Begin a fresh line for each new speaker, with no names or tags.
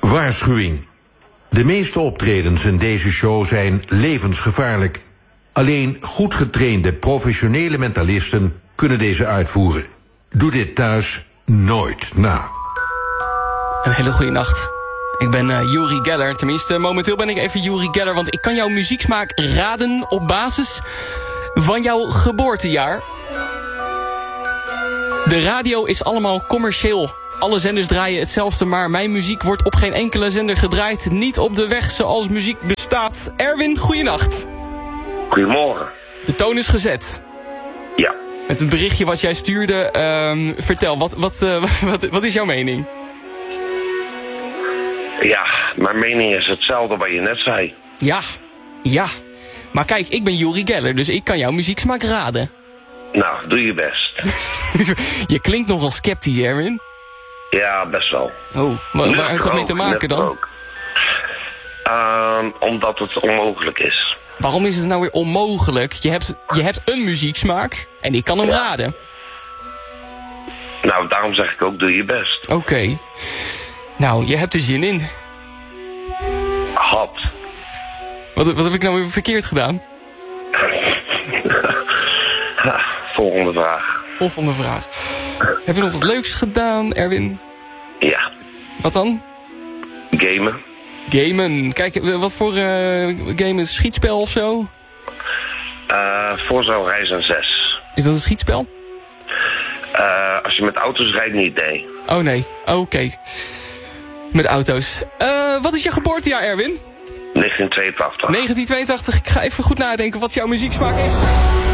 Waarschuwing. De meeste optredens in deze show zijn levensgevaarlijk. Alleen goed getrainde professionele mentalisten kunnen deze uitvoeren. Doe dit thuis nooit na.
Een hele goede nacht. Ik ben Uri Geller. Tenminste, momenteel ben ik even Uri Geller, want ik kan jouw muzieksmaak raden op basis van jouw geboortejaar. De radio is allemaal commercieel. Alle zenders draaien hetzelfde, maar mijn muziek wordt op geen enkele zender gedraaid. Niet op de weg zoals muziek bestaat. Erwin, goeienacht.
Goedemorgen.
De toon is gezet.
Ja.
Met het berichtje wat jij stuurde, vertel, wat is jouw mening?
Ja, mijn mening is hetzelfde wat je net zei.
Ja. Maar kijk, ik ben Uri Geller, dus ik kan jouw muzieksmaak raden.
Nou, doe je best.
Je klinkt nogal sceptisch, Erwin.
Ja, best wel.
Oh, waar heeft dat mee te maken dan?
Ook. Omdat het onmogelijk is.
Waarom is het nou weer onmogelijk? Je hebt een muzieksmaak en ik kan hem raden.
Nou, daarom zeg ik ook, doe je best.
Oké. Nou, je hebt er zin in.
Had.
Wat heb ik nou weer verkeerd gedaan?
Volgende vraag.
Volgende vraag. Heb je nog wat leuks gedaan, Erwin?
Ja.
Wat dan? Gamen. Kijk, wat voor game is schietspel of zo?
Forza Horizon 6.
Is dat een schietspel?
Als je met auto's rijdt, niet, nee.
Oh nee, oké. Met auto's. Wat is je geboortejaar, Erwin?
1982.
1982. Ik ga even goed nadenken wat jouw muzieksmaak is.